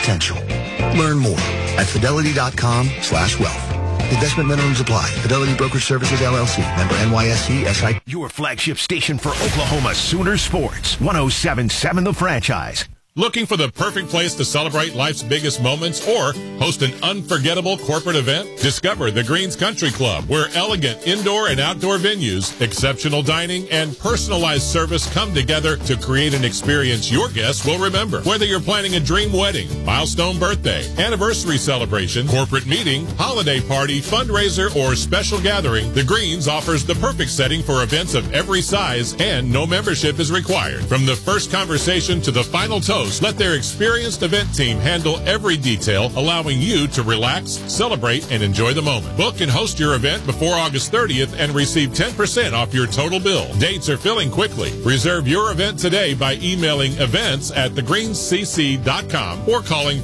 potential. Learn more at fidelity.com/wealth. Investment minimums apply. Fidelity Brokerage Services, LLC. Member NYSE, SI. Your flagship station for Oklahoma Sooner Sports. 107.7 The Franchise. Looking for the perfect place to celebrate life's biggest moments or host an unforgettable corporate event? Discover the Greens Country Club, where elegant indoor and outdoor venues, exceptional dining, and personalized service come together to create an experience your guests will remember. Whether you're planning a dream wedding, milestone birthday, anniversary celebration, corporate meeting, holiday party, fundraiser, or special gathering, the Greens offers the perfect setting for events of every size, and no membership is required. From the first conversation to the final toast, let their experienced event team handle every detail, allowing you to relax, celebrate, and enjoy the moment. Book and host your event before August 30th and receive 10% off your total bill. Dates are filling quickly. Reserve your event today by emailing events@thegreenscc.com or calling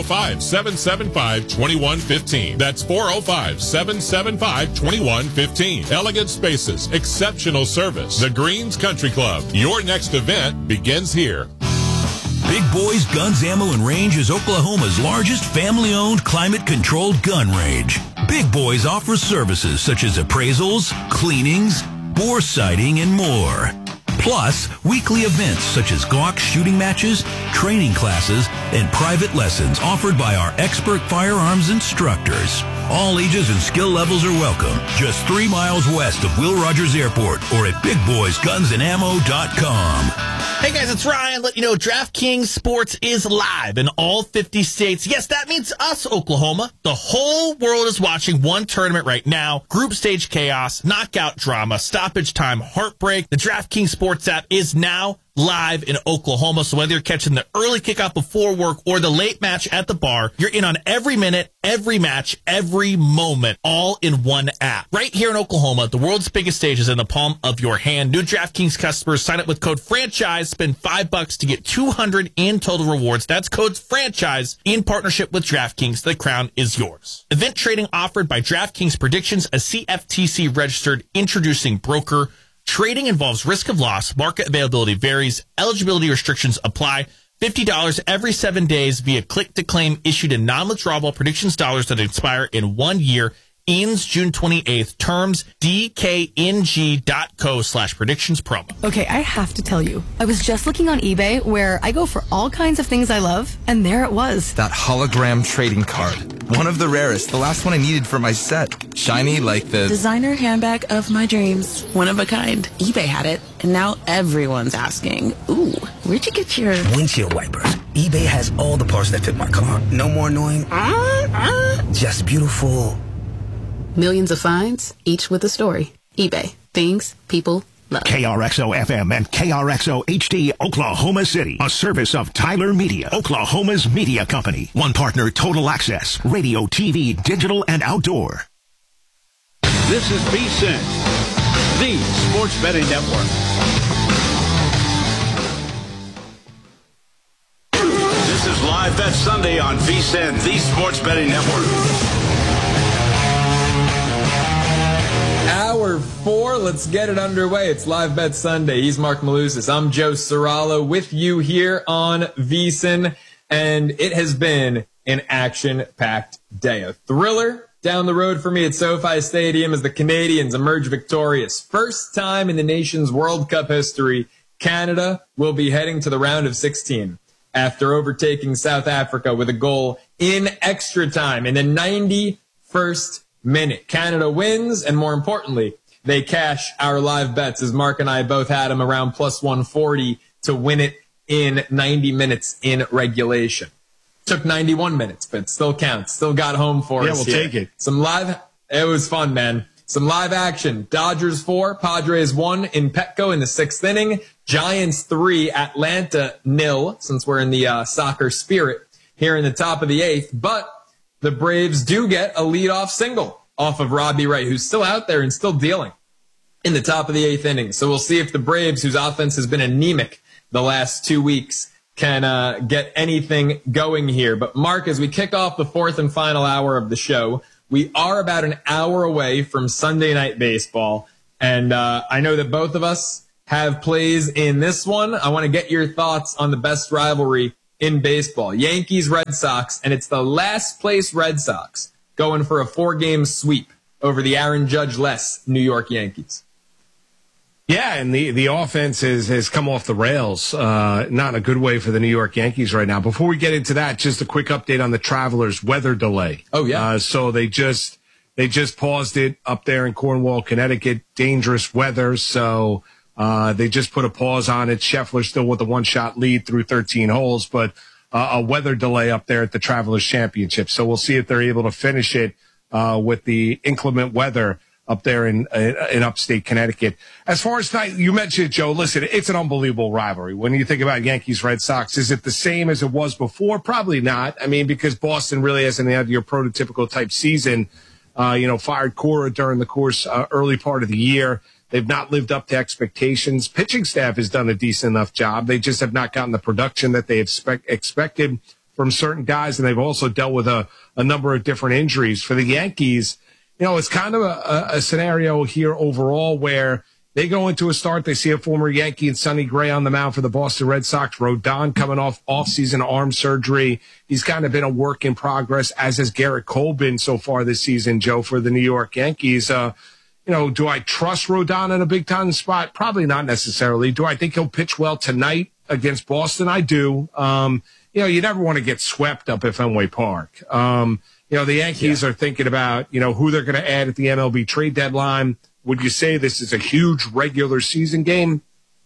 405-775-2115. That's 405-775-2115. Elegant spaces, exceptional service. The Greens Country Club. Your next event begins here. Big Boys Guns, Ammo, and Range is Oklahoma's largest family-owned, climate-controlled gun range. Big Boys offers services such as appraisals, cleanings, bore sighting, and more. Plus, weekly events such as Glock shooting matches, training classes, and private lessons offered by our expert firearms instructors. All ages and skill levels are welcome. Just 3 miles west of Will Rogers Airport or at BigBoysGunsAndAmmo.com. Hey guys, it's Ryan. Let you know DraftKings Sports is live in all 50 states. Yes, that means us, Oklahoma. The whole world is watching one tournament right now. Group stage chaos, knockout drama, stoppage time, heartbreak. The DraftKings Sports app is now live in Oklahoma. So whether you're catching the early kickoff before work or the late match at the bar, you're in on every minute, every match, every moment, all in one app. Right here in Oklahoma, the world's biggest stage is in the palm of your hand. New DraftKings customers sign up with code FRANCHISE, spend $5 to get $200 in total rewards. That's code FRANCHISE in partnership with DraftKings. The crown is yours. Event trading offered by DraftKings Predictions, a CFTC registered introducing broker. Trading involves risk of loss. Market availability varies. Eligibility restrictions apply. $50 every 7 days via click-to-claim issued in non-withdrawable predictions dollars that expire in 1 year. Ends June 28th. Terms dkng.co/predictions promo. Okay, I have to tell you. I was just looking on eBay where I go for all kinds of things I love, and there it was. That hologram trading card. One of the rarest. The last one I needed for my set. Shiny like the designer handbag of my dreams. One of a kind. eBay had it, and now everyone's asking, ooh, where'd you get your windshield wipers? eBay has all the parts that fit my car. No more annoying, just beautiful. Millions of finds, each with a story. eBay. Things people love. KRXO FM and KRXO HD Oklahoma City. A service of Tyler Media, Oklahoma's media company. One partner, Total Access. Radio, TV, digital, and outdoor. This is VSiN, the Sports Betting Network. This is Live Bet Sunday on VSiN, the Sports Betting Network. Hour 4, let's get it underway. It's Live Bet Sunday. He's Mark Malusis. I'm Joe Serralo with you here on VSiN, and it has been an action-packed day. A thriller down the road for me at SoFi Stadium as the Canadians emerge victorious. First time in the nation's World Cup history, Canada will be heading to the round of 16 after overtaking South Africa with a goal in extra time in the 91st minute. Canada wins, and more importantly, they cash our live bets, as Mark and I both had them around plus 140 to win it in 90 minutes in regulation. Took 91 minutes, but still counts. Still got home for us. Yeah, we'll take it. It was fun, man. Some live action. Dodgers 4, Padres 1 in Petco in the 6th inning. Giants 3, Atlanta 0, since we're in the soccer spirit here in the top of the 8th. But the Braves do get a leadoff single off of Robbie Ray, who's still out there and still dealing in the top of the 8th inning. So we'll see if the Braves, whose offense has been anemic the last 2 weeks, can get anything going here. But Mark, as we kick off the 4th and final hour of the show, we are about an hour away from Sunday Night Baseball. And I know that both of us have plays in this one. I want to get your thoughts on the best rivalry in baseball. Yankees, Red Sox, and it's the last place Red Sox going for a 4-game sweep over the Aaron Judge-less New York Yankees. Yeah, and the offense has come off the rails, not in a good way for the New York Yankees right now. Before we get into that, just a quick update on the Travelers' weather delay. Oh, yeah. So they just paused it up there in Cornwall, Connecticut. Dangerous weather, so they just put a pause on it. Scheffler still with a 1-shot lead through 13 holes, but a weather delay up there at the Travelers' Championship. So we'll see if they're able to finish it with the inclement weather up there in upstate Connecticut. As far as tonight, you mentioned it, Joe. Listen, it's an unbelievable rivalry. When you think about Yankees, Red Sox, is it the same as it was before? Probably not. I mean, because Boston really hasn't had your prototypical type season. Fired Cora during the course early part of the year. They've not lived up to expectations. Pitching staff has done a decent enough job. They just have not gotten the production that they expected from certain guys, and they've also dealt with a number of different injuries. For the Yankees, it's kind of a scenario here overall where they go into a start, they see a former Yankee and Sonny Gray on the mound for the Boston Red Sox. Rodon coming off-season arm surgery. He's kind of been a work in progress, as has Garrett Cole been so far this season, Joe, for the New York Yankees. Do I trust Rodon in a big-time spot? Probably not necessarily. Do I think he'll pitch well tonight against Boston? I do. You never want to get swept up at Fenway Park. The Yankees are thinking about, who they're going to add at the MLB trade deadline. Would you say this is a huge regular season game?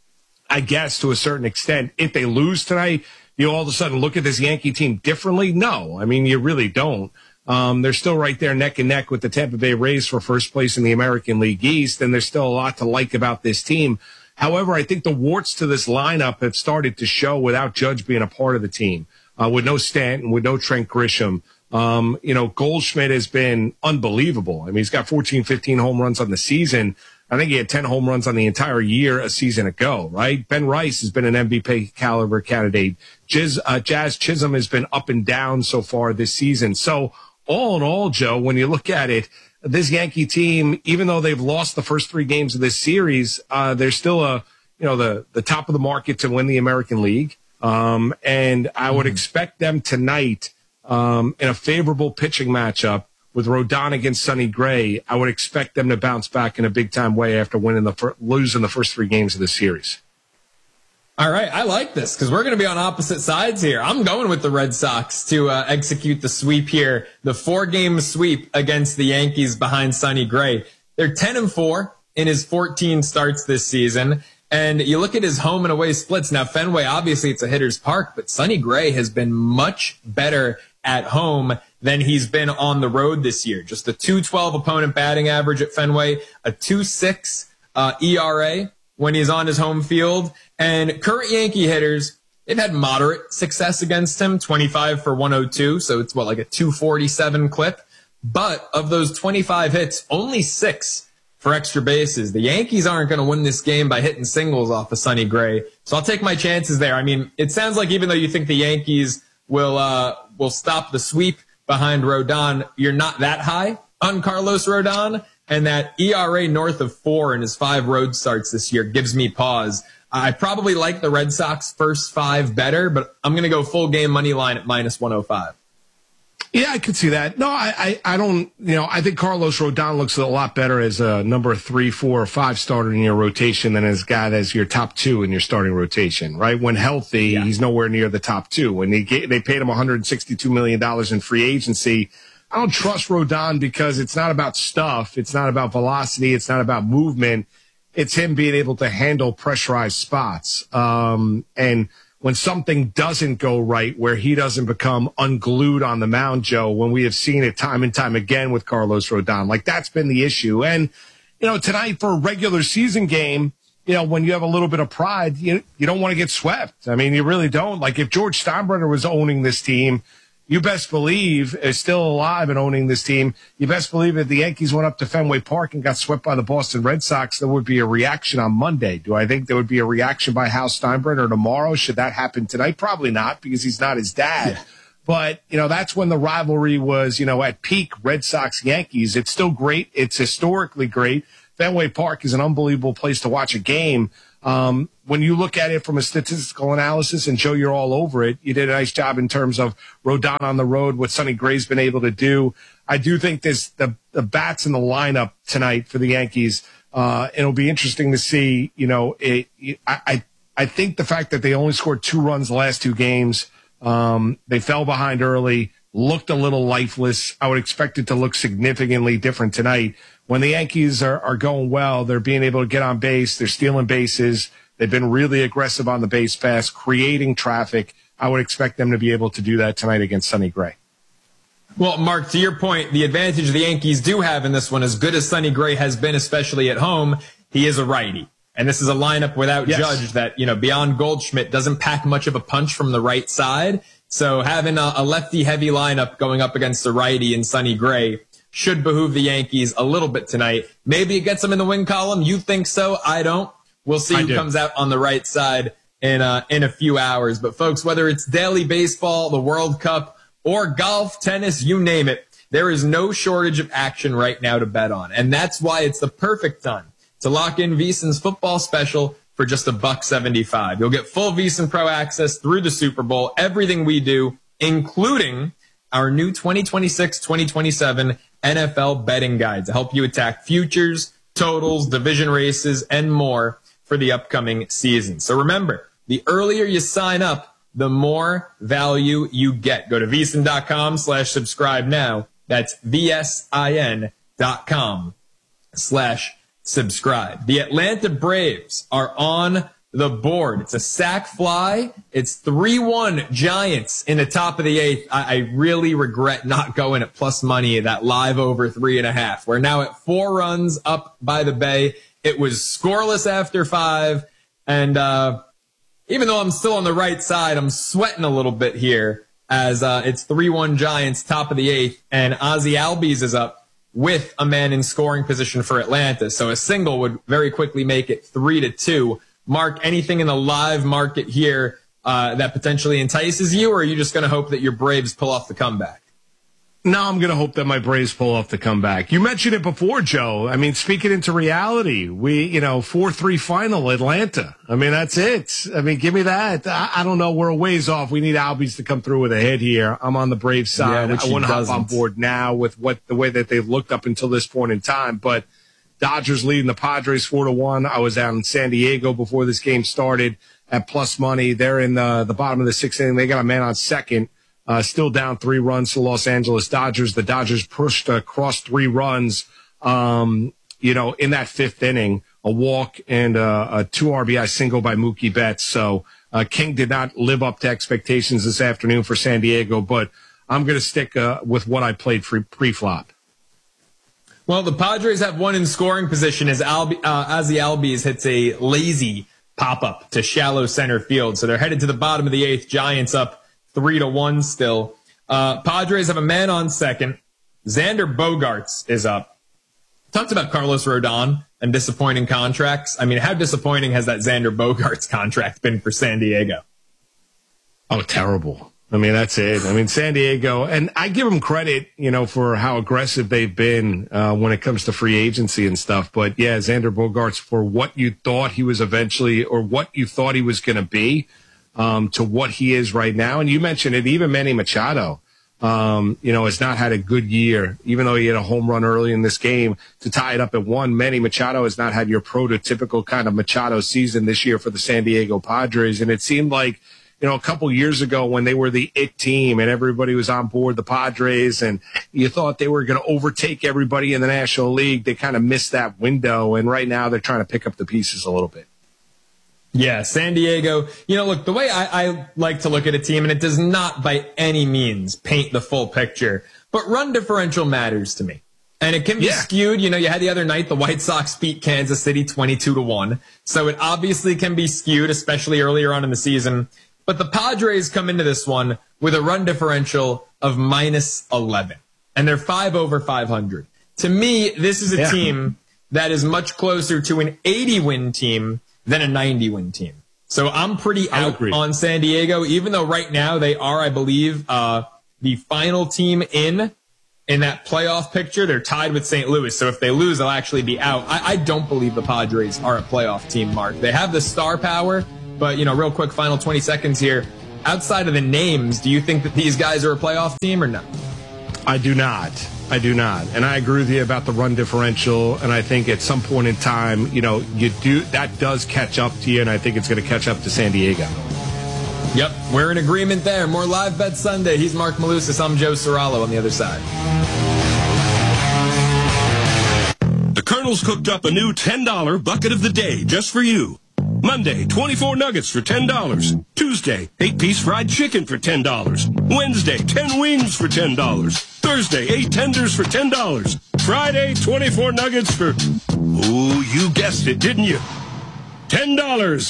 I guess to a certain extent. If they lose tonight, you all of a sudden look at this Yankee team differently? No. I mean, you really don't. They're still right there neck and neck with the Tampa Bay Rays for first place in the American League East, and there's still a lot to like about this team. However, I think the warts to this lineup have started to show without Judge being a part of the team, with no Stanton, with no Trent Grisham. Goldschmidt has been unbelievable. I mean, he's got 14, 15 home runs on the season. I think he had 10 home runs on the entire year a season ago, right? Ben Rice has been an MVP caliber candidate. Jazz Chisholm has been up and down so far this season. So all in all, Joe, when you look at it, this Yankee team, even though they've lost the first 3 games of this series, they're still the top of the market to win the American League. And I would expect them tonight, in a favorable pitching matchup with Rodon against Sonny Gray. I would expect them to bounce back in a big-time way after losing the first 3 games of the series. All right, I like this because we're going to be on opposite sides here. I'm going with the Red Sox to execute the sweep here, the 4-game sweep against the Yankees behind Sonny Gray. They're 10-4 in his 14 starts this season. And you look at his home and away splits. Now, Fenway, obviously, it's a hitter's park, but Sonny Gray has been much better at home than he's been on the road this year. Just a 2.12 opponent batting average at Fenway, a 2.6 ERA when he's on his home field. And current Yankee hitters, they've had moderate success against him, 25 for 102. So it's like a 247 clip. But of those 25 hits, only 6 for extra bases. The Yankees aren't going to win this game by hitting singles off of Sonny Gray. So I'll take my chances there. I mean, it sounds like even though you think the Yankees will stop the sweep behind Rodon, you're not that high on Carlos Rodon. And that ERA north of 4 in his 5 road starts this year gives me pause. I probably like the Red Sox first 5 better, but I'm going to go full game money line at -105. Yeah, I could see that. No, I don't, I think Carlos Rodon looks a lot better as a number 3, 4, or 5 starter in your rotation than as guy as your top 2 in your starting rotation, right? When healthy, he's nowhere near the top 2. When they paid him $162 million in free agency, I don't trust Rodon because it's not about stuff. It's not about velocity. It's not about movement. It's him being able to handle pressurized spots. And when something doesn't go right, where he doesn't become unglued on the mound, Joe, when we have seen it time and time again with Carlos Rodon, like that's been the issue. And, tonight for a regular season game, when you have a little bit of pride, you don't want to get swept. I mean, you really don't. Like if George Steinbrenner was owning this team, you best believe is still alive and owning this team. You best believe if the Yankees went up to Fenway Park and got swept by the Boston Red Sox, there would be a reaction on Monday. Do I think there would be a reaction by Hal Steinbrenner tomorrow? Should that happen tonight? Probably not, because he's not his dad. Yeah. But, that's when the rivalry was, at peak Red Sox-Yankees. It's still great. It's historically great. Fenway Park is an unbelievable place to watch a game. When you look at it from a statistical analysis, and Joe, you're all over it, you did a nice job in terms of Rodon on the road, what Sonny Gray's been able to do. I do think the bats in the lineup tonight for the Yankees, it'll be interesting to see, I think the fact that they only scored 2 runs the last 2 games, they fell behind early, looked a little lifeless. I would expect it to look significantly different tonight. When the Yankees are going well, they're being able to get on base, they're stealing bases, they've been really aggressive on the base pass, creating traffic. I would expect them to be able to do that tonight against Sonny Gray. Well, Mark, to your point, the advantage the Yankees do have in this one, as good as Sonny Gray has been, especially at home, he is a righty. And this is a lineup without Judge that, beyond Goldschmidt, doesn't pack much of a punch from the right side. So having a lefty-heavy lineup going up against a righty in Sonny Gray should behoove the Yankees a little bit tonight. Maybe it gets them in the win column. You think so? I don't. We'll see who comes out on the right side in a few hours. But, folks, whether it's daily baseball, the World Cup, or golf, tennis, you name it, there is no shortage of action right now to bet on. And that's why it's the perfect time to lock in VSiN's football special for just $1.75. You'll get full VSiN Pro access through the Super Bowl, everything we do, including our new 2026-2027 NFL betting guide to help you attack futures, totals, division races, and more for the upcoming season. So remember, the earlier you sign up, the more value you get. Go to VSiN.com/subscribe now. That's VSIN.com/subscribe. The Atlanta Braves are on the board. It's a sac fly. It's 3-1 Giants in the top of the 8th. I really regret not going at plus money, that live over 3.5. We're now at 4 runs up by the Bay. It was scoreless after 5. And even though I'm still on the right side, I'm sweating a little bit here as it's 3-1 Giants, top of the 8th. And Ozzie Albies is up with a man in scoring position for Atlanta. So a single would very quickly make it 3-2. Mark, anything in the live market here that potentially entices you, or are you just going to hope that your Braves pull off the comeback? No, I'm going to hope that my Braves pull off the comeback. You mentioned it before, Joe. I mean, speaking into reality, 4-3 final Atlanta. I mean, that's it. I mean, give me that. I don't know. We're a ways off. We need Albies to come through with a hit here. I'm on the Braves side. I want to hop on board now with the way that they've looked up until this point in time. But Dodgers leading the Padres 4-1. I was out in San Diego before this game started at plus money. They're in the bottom of the 6th inning. They got a man on second. Still down 3 runs to Los Angeles Dodgers. The Dodgers pushed across 3 runs, in that 5th inning, a walk and a 2 RBI single by Mookie Betts. So King did not live up to expectations this afternoon for San Diego, but I'm going to stick with what I played for pre-flop. Well, the Padres have one in scoring position as Ozzie Albies hits a lazy pop-up to shallow center field. So they're headed to the bottom of the 8th. Giants up 3-1 still. Padres have a man on second. Xander Bogaerts is up. Talked about Carlos Rodon and disappointing contracts. I mean, how disappointing has that Xander Bogaerts contract been for San Diego? Oh, terrible. I mean, that's it. I mean, San Diego, and I give them credit, for how aggressive they've been when it comes to free agency and stuff. But yeah, Xander Bogaerts, for what you thought he was eventually, or what you thought he was going to be, to what he is right now. And you mentioned it, even Manny Machado, has not had a good year, even though he had a home run early in this game to tie it up at 1. Manny Machado has not had your prototypical kind of Machado season this year for the San Diego Padres. And it seemed like, a couple years ago when they were the it team and everybody was on board the Padres and you thought they were going to overtake everybody in the National League, they kind of missed that window. And right now they're trying to pick up the pieces a little bit. Yeah, San Diego, look, the way I like to look at a team, and it does not by any means paint the full picture, but run differential matters to me. And it can be skewed. You had the other night, the White Sox beat Kansas City 22-1. So it obviously can be skewed, especially earlier on in the season. But the Padres come into this one with a run differential of -11. And they're 5 over 500. To me, this is a team that is much closer to an 80-win team than a 90-win team. So I'm pretty out on San Diego, even though right now they are, I believe, the final team in in that playoff picture, they're tied with St. Louis. So if they lose, they'll actually be out. I don't believe the Padres are a playoff team, Mark. They have the star power, but, real quick, final 20 seconds here. Outside of the names, do you think that these guys are a playoff team or no? I do not. And I agree with you about the run differential. And I think at some point in time, that does catch up to you. And I think it's going to catch up to San Diego. Yep, we're in agreement there. More Live Bet Sunday. He's Mark Malusis. I'm Joe Serralo on the other side. The Colonel's cooked up a new $10 bucket of the day just for you. Monday, 24 nuggets for $10. Tuesday, 8-piece fried chicken for $10. Wednesday, 10 wings for $10. Thursday, 8 tenders for $10. Friday, 24 nuggets for... Oh, you guessed it, didn't you? $10.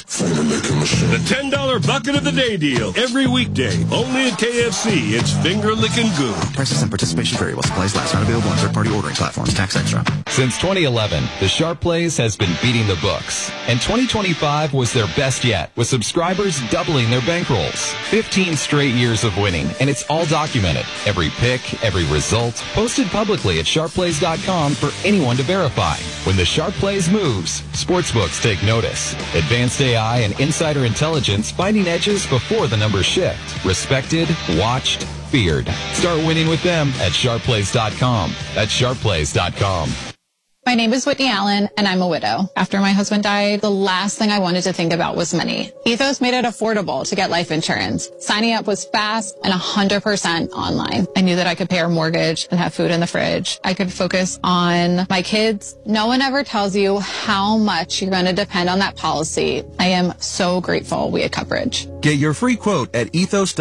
The $10 bucket of the day deal. Every weekday. Only at KFC. It's finger licking good. Prices and participation vary while supplies last. Not available on third-party ordering platforms. Tax extra. Since 2011, the Sharp Plays has been beating the books. And 2025 was their best yet, with subscribers doubling their bankrolls. 15 straight years of winning, and it's all documented. Every pick, every result, posted publicly at sharpplays.com for anyone to verify. When the Sharp Plays moves, sportsbooks take notice. Advanced AI and insider intelligence finding edges before the numbers shift. Respected, watched, feared. Start winning with them at sharpplays.com. That's sharpplays.com. My name is Whitney Allen, and I'm a widow. After my husband died, the last thing I wanted to think about was money. Ethos made it affordable to get life insurance. Signing up was fast and 100% online. I knew that I could pay our mortgage and have food in the fridge. I could focus on my kids. No one ever tells you how much you're going to depend on that policy. I am so grateful we had coverage. Get your free quote at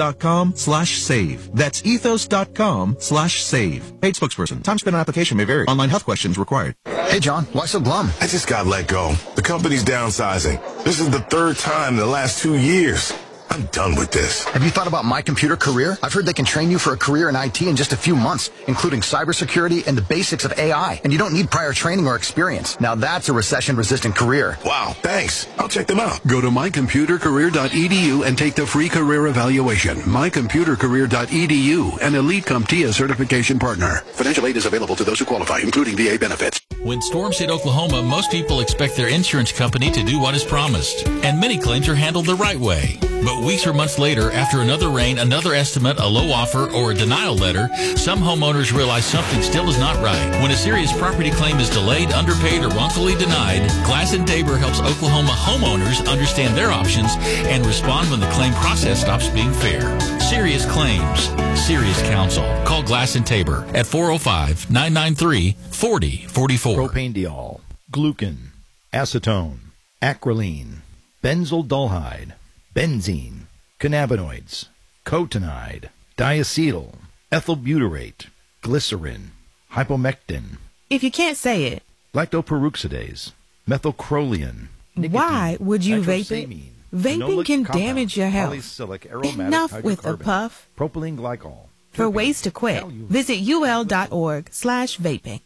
ethos.com/save. That's ethos.com/save. Paid spokesperson. Time spent on application may vary. Online health questions required. Hey, John, why so glum? I just got let go. The company's downsizing. This is the third time in the last 2 years. I'm done with this. Have you thought about My Computer Career? I've heard they can train you for a career in IT in just a few months, including cybersecurity and the basics of AI. And you don't need prior training or experience. Now that's a recession-resistant career. Wow, thanks. I'll check them out. Go to mycomputercareer.edu and take the free career evaluation. mycomputercareer.edu, an Elite CompTIA certification partner. Financial aid is available to those who qualify, including VA benefits. When storms hit Oklahoma, most people expect their insurance company to do what is promised. And many claims are handled the right way. But weeks or months later, after another rain, another estimate, a low offer, or a denial letter, some homeowners realize something still is not right. When a serious property claim is delayed, underpaid, or wrongfully denied, Glass & Tabor helps Oklahoma homeowners understand their options and respond when the claim process stops being fair. Serious claims. Serious counsel. Call Glass & Tabor at 405-993-4044. Propanediol, glucan, acetone, acrolein, benzaldehyd, benzene, cannabinoids, cotinide, diacetyl, ethylbutyrate, glycerin, hypomectin. If you can't say it. Lactoperoxidase, methylcrolian. Why would you vape it? Vaping can damage your health. Enough with the puff. Propylene glycol. For ways to quit, visit ul.org/vaping.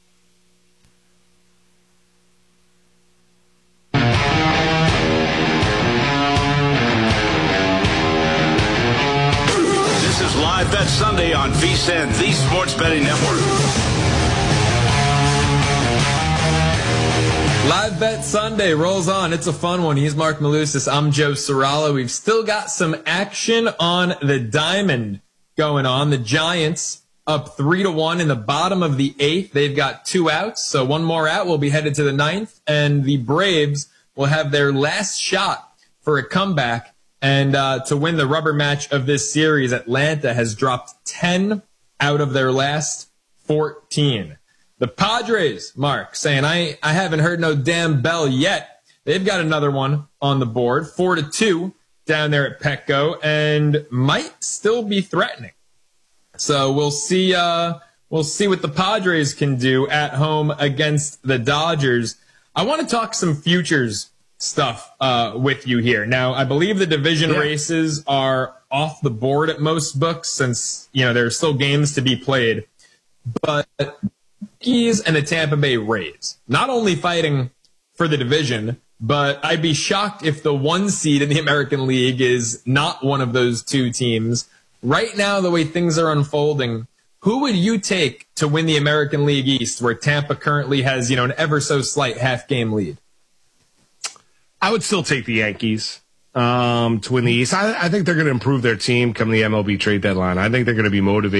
This is Live Bet Sunday on VSiN, the Sports Betting Network. Live Bet Sunday rolls on. It's a fun one. He's Mark Malusis. I'm Joe Serralo. We've still got some action on the diamond going on. The Giants up 3-1 in the bottom of the 8th. They've got 2 outs, so one more out. We'll be headed to the 9th, and the Braves will have their last shot for a comeback. And to win the rubber match of this series, Atlanta has dropped 10 out of their last 14. The Padres, Mark, saying, I haven't heard no damn bell yet. They've got another one on the board, 4-2 down there at Petco, and might still be threatening. So we'll see what the Padres can do at home against the Dodgers. I want to talk some futures stuff with you here. Now, I believe the division races are off the board at most books since, there are still games to be played. But Yankees and the Tampa Bay Rays, not only fighting for the division, but I'd be shocked if the 1 seed in the American League is not one of those 2 teams. Right now, the way things are unfolding, Who would you take to win the American League East, where Tampa currently has, an ever so slight half-game lead? I would still take the Yankees to win the East. I think they're going to improve their team come the MLB trade deadline. I think they're going to be motivated.